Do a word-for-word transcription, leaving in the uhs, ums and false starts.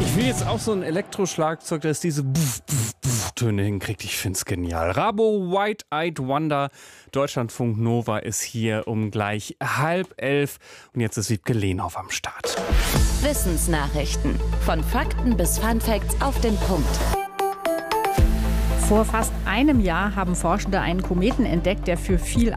Ich will jetzt auch so ein Elektroschlagzeug, das diese Buff, Buff, Buff Töne hinkriegt. Ich find's genial. Rabo White-Eyed Wonder, Deutschlandfunk Nova ist hier um gleich halb elf. Und jetzt ist Wiebke Lehnhoff am Start. Wissensnachrichten. Von Fakten bis Funfacts auf den Punkt. Vor fast einem Jahr haben Forschende einen Kometen entdeckt, der für viel